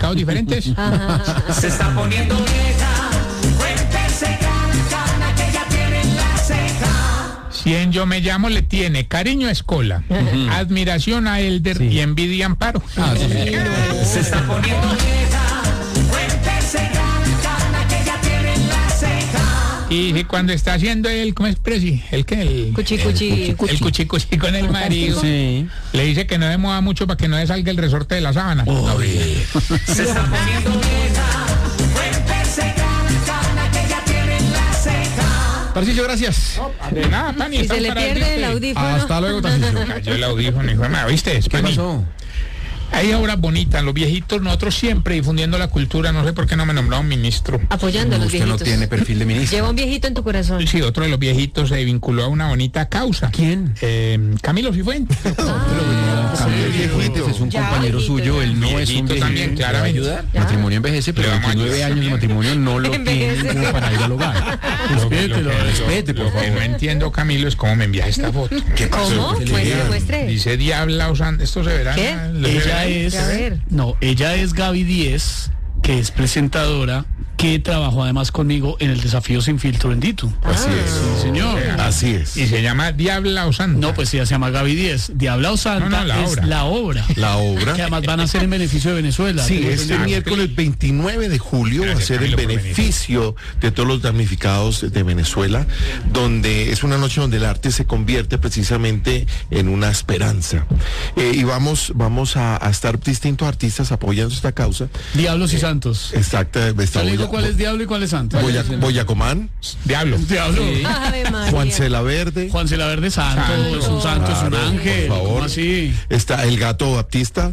significados diferentes. Se está poniendo vieja, cuéntese cada cana que ya tiene en la ceja. Si en Yo Me Llamo le tiene cariño a Escola, admiración a Elder y envidia a Amparo. Se está poniendo vieja, cuéntese cada cana que ya tiene en la ceja. Y cuando está haciendo el, ¿cómo es, Presi? El Cuchi. El cuchi con el marido, Sí. le dice que no se mueva mucho para que no le salga el resorte de la sábana. Se está poniendo vieja, cuéntese cada cana que ya tiene en la ceja. Tarcisio, gracias. De nada, Pani. Si se están le para pierde el servirte. audífono. Hasta luego, Tarcisio. Cayó el audífono, hijo de madre, ¿viste? ¿Qué Pani, pasó? hay obras bonitas, los viejitos, nosotros siempre difundiendo la cultura, no sé por qué no me nombraron ministro. Apoyando a los Usted viejitos. no tiene perfil de ministro. Lleva un viejito en tu corazón. Sí, otro de los viejitos se vinculó a una bonita causa. ¿Quién? Camilo Cifuentes. Camilo Cifuentes es un Ya, compañero viejito, suyo, él no es un Viejito viejito. también, claramente. ¿Le va a ayudar? Matrimonio envejece, pero Le vamos a 29 ayudar años de matrimonio no lo tiene Envejece. como para ir al hogar. Respete, por Lo que no favor. entiendo, Camilo, es cómo me envía esta foto. ¿Qué ¿Cómo? Muestre. Dice Diabla usando, esto se verá. ¿Qué? ¿Lo se verá? A ver. Ella es Gaby Díez, que es presentadora, que trabajó además conmigo en el desafío Sin Filtro Bendito. Así es. Sí, señor. Así es. Y se llama Diabla Osanta. No, pues ella se llama Gaby Díez. Diabla o Santa No, la es obra. la obra. La obra. Que además van a ser en beneficio de Venezuela. Sí, Tengo este entendido. miércoles 29 de julio va a Gracias, ser el Camilo, por beneficio de todos los damnificados de Venezuela, donde es una noche donde el arte se convierte precisamente en una esperanza. Y vamos a estar distintos artistas apoyando esta causa. Diablos y Santos. Exacta. ¿Ya le digo cuál es Diablo y cuál es Santo? Boyacomán, Diablo. Diablo. Ave María. Juan Cela Verde, Juan Celaverde Santo, Santo. es un santo, es un Claro, ángel. por favor. ¿Cómo así? está el Gato Baptista,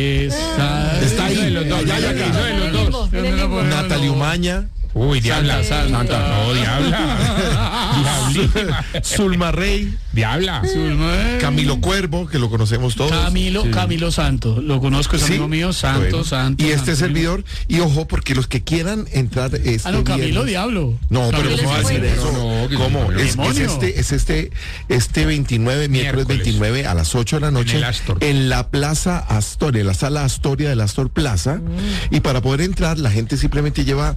Está ahí. Hizo de los dos, Ya, hizo de los dos. En el limbo. Natalie Umaña, Uy, Diabla. Santa. No, Diabla. Diablísima. Zulma Rey, Diabla. Camilo Cuervo, que lo conocemos todos. Camilo Santo, lo conozco, es Sí. amigo mío, Santo, Bueno. Santo. Y este Santo. servidor, y ojo, porque los que quieran entrar Camilo viernes- Diablo. No, pero Camilo ¿cómo va a decir Cifuentes. eso? No, ¿Cómo? Es demonio. este 29, miércoles Miércoles. 29 a las 8 de la noche En el Astor. en la Plaza Astoria, la sala Astoria del Astor Plaza. Y para poder entrar, la gente simplemente lleva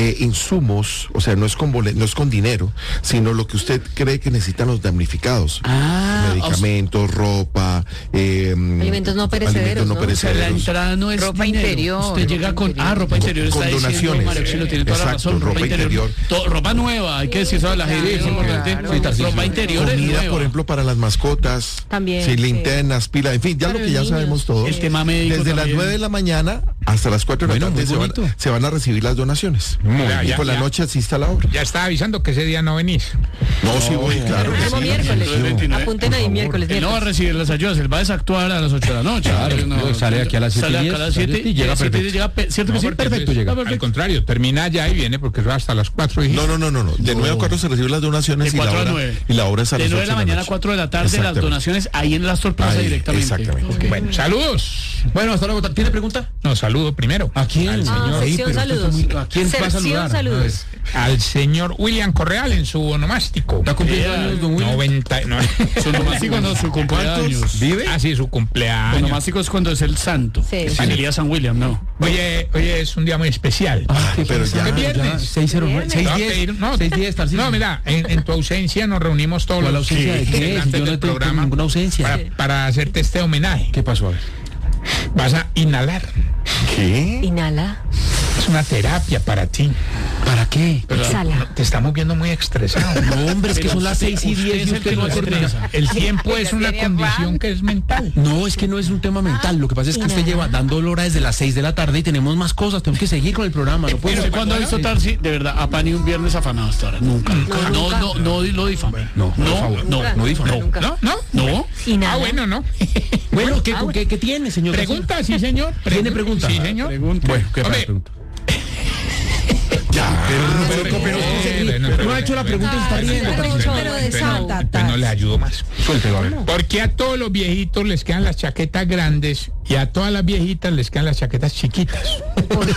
insumos, o sea, no es con dinero, sino lo que usted cree que necesitan los damnificados. Medicamentos, ropa, Alimentos no perecederos, ¿no? O sea, la perecederos. entrada no es Ropa dinero. interior. Usted llega con ropa interior, Con está diciendo donaciones. María Auxilio, tiene toda la Exacto, razón. ropa interior. Ropa nueva, hay que decir a la gente, es importante. claro. Sí, Tarcisio. Ropa interior es Comida, nueva. por ejemplo, para las mascotas. También, Sí, sí. linternas, pilas, en fin, ya Para lo que los ya niños. sabemos todos. El tema médico Desde las también. 9 de la mañana hasta las 4 de la Bueno, tarde muy bonito. se van a recibir las donaciones. bien. Y por la Ya. noche asista a la obra. Ya estaba avisando que ese día no venís. No, sí voy, claro. que Próximo sí. miércoles. El 29. Apunten ahí, miércoles. Él no va a recibir las ayudas, él va a desactuar a las 8 de la noche. Claro, sale aquí a las 7:10, Sale acá a las 7 y llega perfecto. ¿Cierto que sí? porque perfecto, eso es- llega. Al contrario, termina ya y viene porque eso va hasta las 4 y No. De 9 a 4 se reciben las donaciones De y la 4 a hora 9. y la hora es a De las 9 8 de la mañana a noche. 4 de la tarde, las Exactamente. donaciones ahí en el Astor Plaza Ahí, directamente. exactamente. Ok. Bueno, saludos. Bueno, hasta luego. ¿Tiene pregunta? No, saludo primero. ¿A quién? Al señor, sección saludos. ¿A quién va a Sección saludar? saludos. al señor William Correal en su onomástico. ¿Está cumpliendo años, don William? 90, no, Su onomástico no, su cumpleaños. ¿Vive? Ah, sí, su cumpleaños. Onomástico es cuando es el santo. Sí. San Elías San William, no. Oye, es un día muy especial. Pero ya. ¿Qué viernes? 609, Viernes. 610, No, 610, Tarcisio. No, mira, en tu ausencia nos reunimos todos ¿Cuál los ausencia de qué? integrantes Yo no del tengo programa ninguna ausencia. para hacerte este homenaje. ¿Qué pasó? A ver. Vas a inhalar. ¿Qué? Inhala. Es una terapia para ti. ¿Para qué? Exhala. Te estamos viendo muy estresado. No, hombre, es que son las 6:10 usted y es el usted que no no ha se terminado. estresa. El tiempo es una condición que es mental. No, es que no es un tema mental. Lo que pasa es que usted lleva dando hora desde las 6 de la tarde y tenemos más cosas. Tenemos que seguir con el programa. No puedo. ¿Usted cuándo ha visto Tarsi? De verdad, a Pani un viernes afanado hasta ahora. Nunca. No lo difame. No, por favor. No difame. Nunca. No. Inhala. Ah, bueno, no. Bueno, ¿qué tiene, señor? Pregunta, sí, señor. ¿Tiene pregunta? Sí, señor. Pregunta. Bueno, ¿qué Hombre. pregunta? Pero No ha hecho la pregunta y está riendo. Pero de santa, No le ayudo más. Suéltelo, a ver. Porque a todos los viejitos les quedan las chaquetas grandes y a todas las viejitas les quedan las chaquetas chiquitas. ¿Por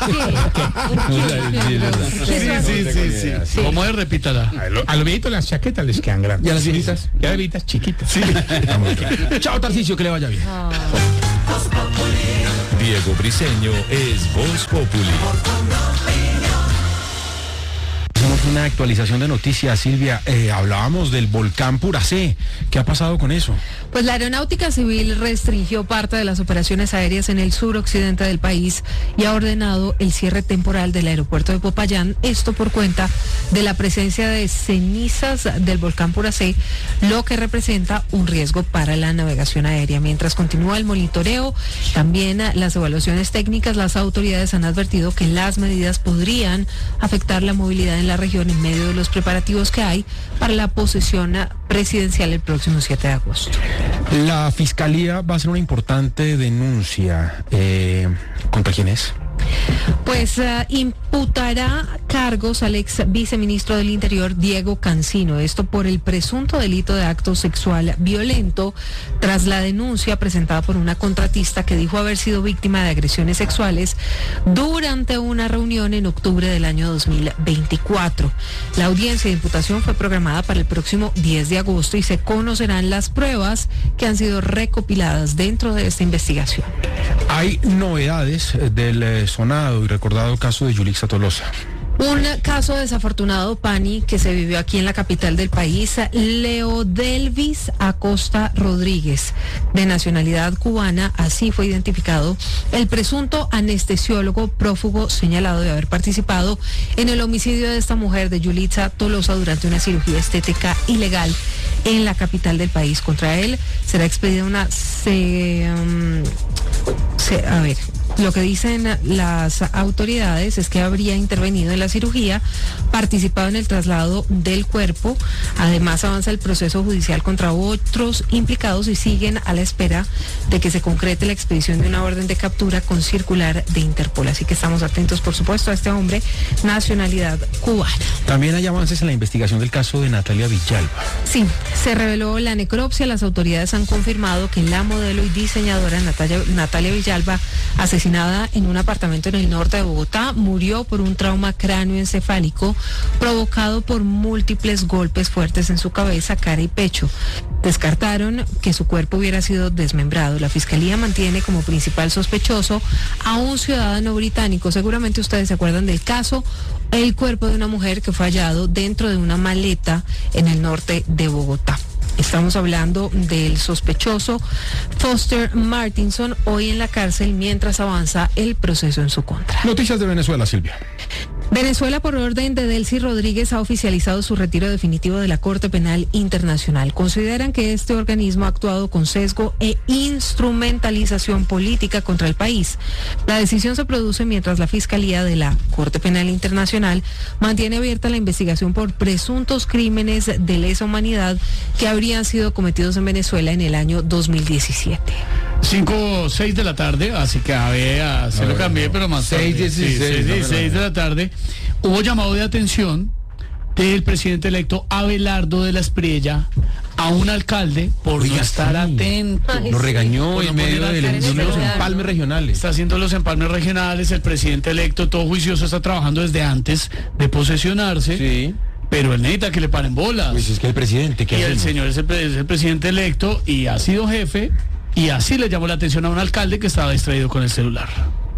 qué? Sí. ¿Cómo es? Repítala. A los viejitos las chaquetas les quedan grandes. ¿Y a las viejitas? Y a las viejitas chiquitas. Chao, Tarcisio, que le vaya bien. Diego Briseño es Voz Populi. Hacemos una actualización de noticias, Silvia. Hablábamos del volcán Puracé. ¿Qué ha pasado con eso? Pues la Aeronáutica Civil restringió parte de las operaciones aéreas en el suroccidente del país y ha ordenado el cierre temporal del aeropuerto de Popayán, esto por cuenta de la presencia de cenizas del volcán Puracé, lo que representa un riesgo para la navegación aérea. Mientras continúa el monitoreo, también las evaluaciones técnicas, las autoridades han advertido que las medidas podrían afectar la movilidad en la región en medio de los preparativos que hay para la posesión presidencial el próximo 7 de agosto. La Fiscalía va a hacer una importante denuncia. ¿Contra quién es? Pues imputará cargos al ex viceministro del Interior, Diego Cancino, esto por el presunto delito de acto sexual violento, tras la denuncia presentada por una contratista que dijo haber sido víctima de agresiones sexuales durante una reunión en octubre del año 2024. La audiencia de imputación fue programada para el próximo 10 de agosto y se conocerán las pruebas que han sido recopiladas dentro de esta investigación. Hay novedades del sonado y recordado caso de Yulixa Tolosa. Un caso desafortunado, Pani, que se vivió aquí en la capital del país. Leodelvis Acosta Rodríguez, de nacionalidad cubana, así fue identificado, el presunto anestesiólogo prófugo señalado de haber participado en el homicidio de esta mujer, de Yulixa Tolosa, durante una cirugía estética ilegal en la capital del país. Contra él será expedida una... Lo que dicen las autoridades es que habría intervenido en la cirugía, participado en el traslado del cuerpo. Además, avanza el proceso judicial contra otros implicados y siguen a la espera de que se concrete la expedición de una orden de captura con circular de Interpol. Así que estamos atentos, por supuesto, a este hombre, nacionalidad cubana. También hay avances en la investigación del caso de Natalia Villalba. Sí, se reveló la necropsia. Las autoridades han confirmado que la modelo y diseñadora Natalia Villalba, asesinada en un apartamento en el norte de Bogotá, murió por un trauma cráneoencefálico provocado por múltiples golpes fuertes en su cabeza, cara y pecho. Descartaron que su cuerpo hubiera sido desmembrado. La Fiscalía mantiene como principal sospechoso a un ciudadano británico. Seguramente ustedes se acuerdan del caso, el cuerpo de una mujer que fue hallado dentro de una maleta en el norte de Bogotá. Estamos hablando del sospechoso Foster Martinson, hoy en la cárcel mientras avanza el proceso en su contra. Noticias de Venezuela, Silvia. Venezuela, por orden de Delcy Rodríguez, ha oficializado su retiro definitivo de la Corte Penal Internacional. Consideran que este organismo ha actuado con sesgo e instrumentalización política contra el país. La decisión se produce mientras la Fiscalía de la Corte Penal Internacional mantiene abierta la investigación por presuntos crímenes de lesa humanidad que habrían sido cometidos en Venezuela en el año 2017. 5:06 de la tarde, así que a ver, se lo cambié, pero más tarde. 6:16 de la tarde. Hubo llamado de atención del presidente electo Abelardo de la Espriella a un alcalde por no estar atento. Lo regañó en medio de los empalmes regionales. Está haciendo los empalmes regionales. El presidente electo, todo juicioso, está trabajando desde antes de posesionarse. Sí. Pero él necesita que le paren bolas. Pues es que el presidente, ¿qué hacemos? El señor es el presidente electo y ha sido jefe, y así le llamó la atención a un alcalde que estaba distraído con el celular.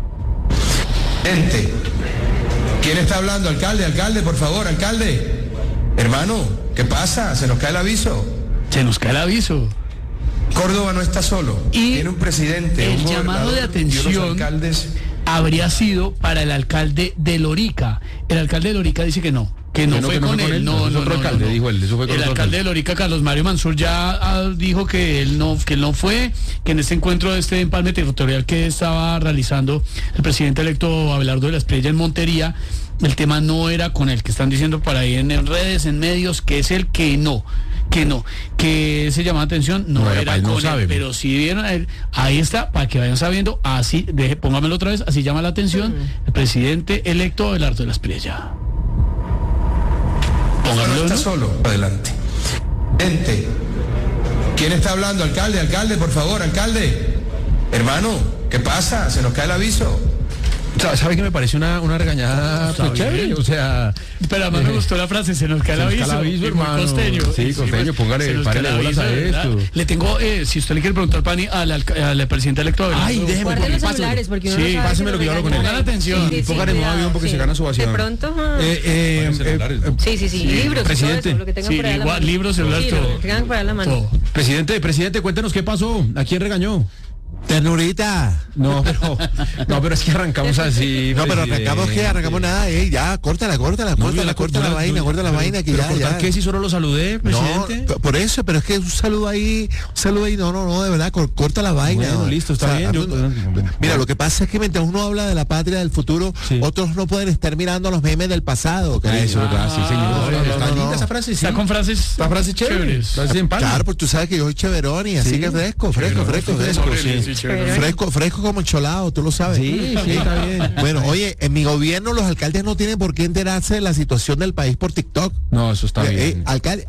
Gente, ¿quién está hablando? Alcalde, por favor, alcalde. Hermano, ¿qué pasa? ¿Se nos cae el aviso? Se nos cae el aviso. Córdoba no está solo. Y tiene un presidente, el llamado de atención habría sido para el alcalde de Lorica. El alcalde de Lorica dice que no. Que no fue con él. No, otro alcalde, dijo él. Eso fue con el alcalde de Lorica, Carlos Mario Mansur, ya dijo que él no fue, que en este encuentro de este empalme territorial que estaba realizando el presidente electo Abelardo de la Espriella en Montería, el tema no era con él, que están diciendo por ahí en redes, en medios, que es el que se llama atención, no era con él, pero si vieron, ahí está, para que vayan sabiendo, así, póngamelo otra vez, así llama la atención el presidente electo Abelardo de la Espriella. No está solo, adelante. Gente, ¿quién está hablando? Alcalde, por favor, alcalde. Hermano, ¿qué pasa? ¿Se nos cae el aviso? ¿Sabe que me parece una regañada pues, chévere? O sea... Pero además me gustó la frase, se nos cae el aviso, hermano. Muy costeño. Sí, costeño, póngale, párale bolas a esto. Le tengo, si usted le quiere preguntar, Pani, al presidente electo. Ay, déjeme, Guarde los celulares, porque uno no sabe páseme si lo que yo hablo con él. Pongan atención. Sí, Póngale modo avión porque se gana su ovación. De pronto... Sí, libros, presidente. todo eso, lo que tengan por ahí a la mano. Libros, celular, Sí, todo. lo que tengan por ahí a la mano. Todo. Presidente, cuéntenos qué pasó. ¿A quién regañó? Ternurita. No, pero es que arrancamos así. No, pero presidente. arrancamos nada, ya, córtala vaina, corta la vaina, que ya. ¿Qué si solo lo saludé, presidente? No, por eso, pero es que un saludo ahí, no, de verdad, corta la vaina. Bueno, listo, está bien. Mira, lo que pasa es que mientras uno habla de la patria del futuro, otros no pueden estar mirando los memes del pasado. Eso es verdad, sí, señor. Está linda esa frase, sí. Está con frases. Esta frase chévere. Claro, porque tú sabes que yo soy chéverón y así que fresco. Fresco como cholado, tú lo sabes. Sí, está bien. Bueno, oye, en mi gobierno los alcaldes no tienen por qué enterarse de la situación del país por TikTok. No, eso está bien. Alcalde.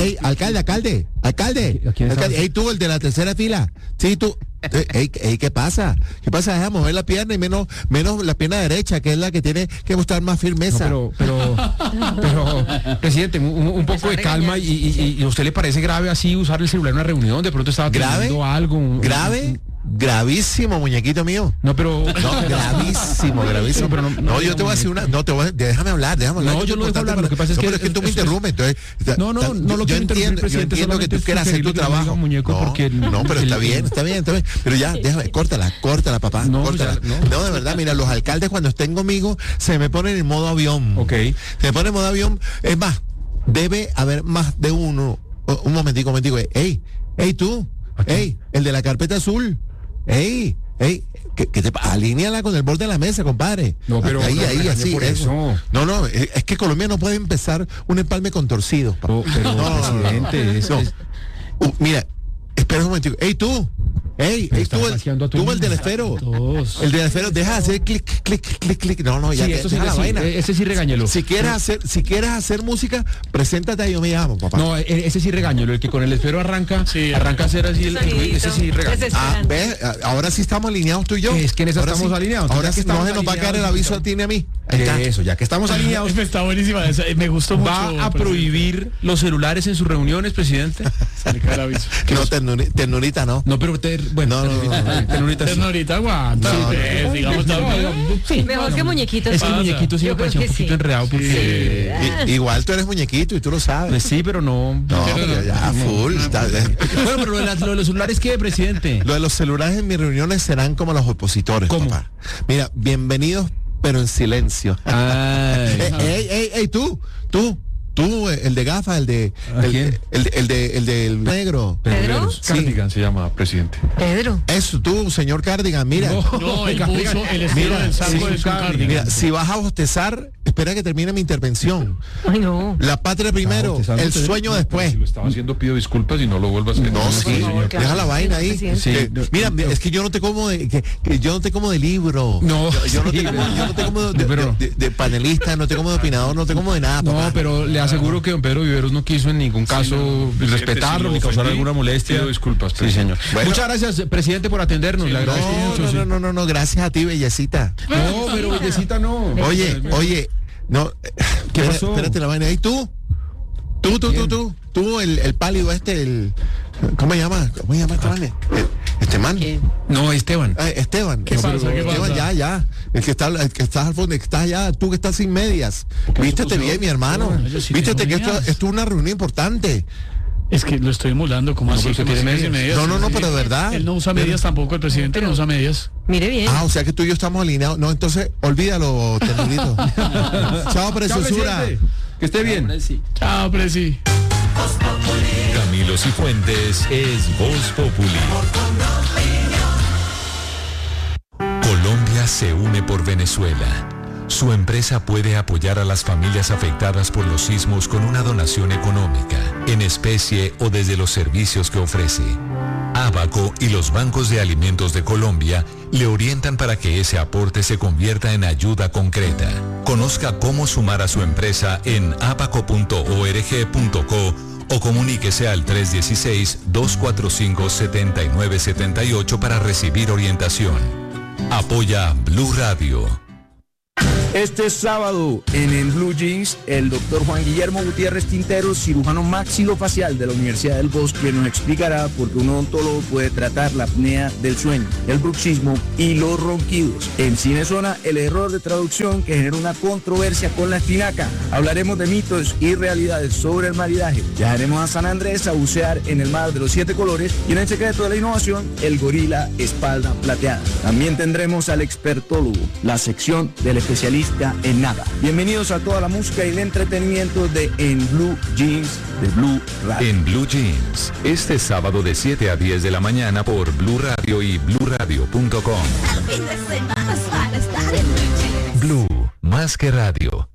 ¿A quién está? Ey, tú, el de la tercera fila. Sí, tú. Ey, ¿qué pasa? Deja mover la pierna y menos la pierna derecha, que es la que tiene que mostrar más firmeza. No, pero presidente, un poco de calma y ¿a usted le parece grave así usar el celular en una reunión? De pronto estaba teniendo algo. ¿Grave? Gravísimo, muñequito mío. No, pero... No, gravísimo. Pero no, yo te voy a decir una... No, déjame hablar. No, yo no dejo hablar, lo que pasa es que... Pero es que tú me interrumpes, entonces... No lo quiero interrumpir, presidente. Yo entiendo que tú quieras hacer tu trabajo. No, pero está bien. Pero ya, déjame, córtala, papá. Córtala. No, de verdad, mira, los alcaldes cuando estén conmigo se me ponen en modo avión. Ok. Se me ponen en modo avión. Es más, debe haber más de uno. Un momentico. Ey, tú. Ey, el de la carpeta azul. Ey, que te alíneala con el borde de la mesa, compadre. No, pero ahí, así. por eso. No, es que Colombia no puede empezar un empalme con torcidos. Pero presidente, mira, espera un momentico. Ey, tú, tú el del esfero. El del esfero, deja de hacer clic. No, ya, deja la vaina. Ese sí regáñelo. Si quieres hacer música, preséntate ahí, yo me llamo, papá. No, ese sí regáñelo, el que con el esfero arranca a hacer así el ese sí regáñelo. ¿Ves? Ahora sí estamos alineados tú y yo. Es que en esa estamos alineados. Ahora sí no se nos va a caer el aviso a ti ni a mí. Eso, ya que estamos alineados. Está buenísima, me gustó mucho. ¿Va a prohibir los celulares en sus reuniones, presidente? No, ternurita no. No, pero bueno, Ternurita aguanta. Digamos, Mejor que muñequito. Es que el muñequito sí me pareció un poquito enredado porque... Igual tú eres muñequito y tú lo sabes. Sí, pero no. No, ya, full. Bueno, pero lo de los celulares, ¿qué, presidente? Lo de los celulares en mis reuniones serán como los opositores, ¿cómo? papá. Mira, bienvenidos, pero en silencio. Ey, tú, el de gafas, el del negro. ¿Pedro? Cardigan se llama, presidente. Pedro. Eso, tú, señor Cardigan, mira. No, él puso el estilo del saco de su Cardigan. Mira, si vas a bostezar, espera que termine mi intervención. Ay, no. La patria primero, el sueño después. Si lo estaba haciendo, pido disculpas y no lo vuelvas a hacer. No, sí, favor, claro. deja la vaina ahí. Mira, es que yo no te como de libro. No, yo no te como de panelista, no te como de opinador, no te como de nada, papá. No, pero le aseguro que don Pedro Viveros no quiso en ningún caso respetarlo ni causar alguna molestia. Pido disculpas, sí, señor. Bueno. Muchas gracias, presidente, por atendernos. Le agradezco mucho. No, gracias a ti, bellecita. No, pero bellecita no. Oye, no. ¿Qué pasó? Espérate la vaina ahí, tú, el pálido ¿cómo se llama esta vaina? Este man. No, Esteban. Esteban. ¿Qué pasa? Esteban, ya. El que está al fondo, el que está allá, tú que estás sin medias. Vístete bien, mi hermano. Vístete que esto es una reunión importante. Es que lo estoy emulando, como así? ¿Usted tiene medias? No, pero de verdad. Él no usa medias tampoco, el presidente no usa medias. Mire bien. O sea que tú y yo estamos alineados. No, entonces, olvídalo, ternurito. Chao, preciosura. Que esté bien. Chao, presi. Camilo Cifuentes es Voz Populi. Colombia se une por Venezuela. Su empresa puede apoyar a las familias afectadas por los sismos con una donación económica, en especie o desde los servicios que ofrece. Abaco y los bancos de alimentos de Colombia le orientan para que ese aporte se convierta en ayuda concreta. Conozca cómo sumar a su empresa en abaco.org.co o comuníquese al 316-245-7978 para recibir orientación. Apoya Blue Radio. Este sábado en Blue Jeans, el doctor Juan Guillermo Gutiérrez Tintero, cirujano maxilofacial de la Universidad del Bosque, nos explicará por qué un odontólogo puede tratar la apnea del sueño, el bruxismo y los ronquidos. En Cinezona, el error de traducción que genera una controversia con la espinaca. Hablaremos de mitos y realidades sobre el maridaje. Viajaremos a San Andrés a bucear en el mar de los 7 colores y en el secreto de la innovación, el gorila espalda plateada. También tendremos al expertólogo, la sección del especialista en nada. Bienvenidos a toda la música y el entretenimiento de En Blue Jeans de Blue Radio. En Blue Jeans, este sábado de 7 a 10 de la mañana por Blue Radio y bluradio.com. Blue, más que radio.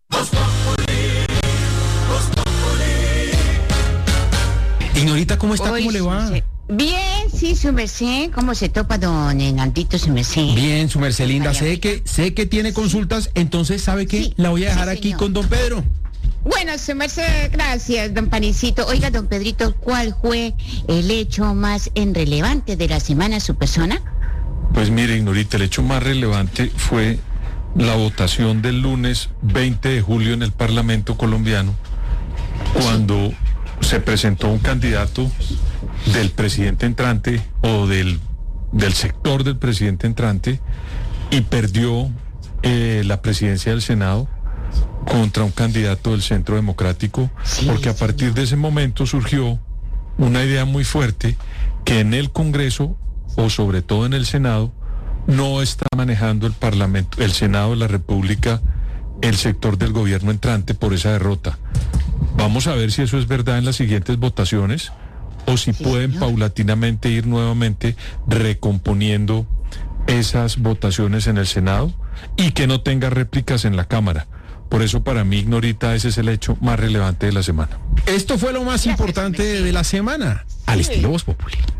Ignorita, ¿cómo está? ¿Cómo le va? Bien, sí, su merced. ¿Cómo se topa don Enaldito, su merced? Bien, su merced linda. Sé que tiene consultas, entonces, ¿sabe qué? Sí, la voy a dejar sí, aquí señor. con don Pedro. Bueno, su merced, gracias, don Panicito. Oiga, don Pedrito, ¿cuál fue el hecho más relevante de la semana a su persona? Pues mire, Ignorita, el hecho más relevante fue la votación del lunes 20 de julio en el Parlamento colombiano, cuando se presentó un candidato del presidente entrante o del sector del presidente entrante y perdió la presidencia del Senado contra un candidato del Centro Democrático, porque a partir de ese momento surgió una idea muy fuerte que en el Congreso o sobre todo en el Senado no está manejando el Parlamento, el Senado de la República, el sector del gobierno entrante por esa derrota. Vamos a ver si eso es verdad en las siguientes votaciones o si pueden paulatinamente ir nuevamente recomponiendo esas votaciones en el Senado y que no tenga réplicas en la Cámara. Por eso para mí, Ignorita, ese es el hecho más relevante de la semana. Esto fue lo más importante de la semana, al estilo Voz Populi.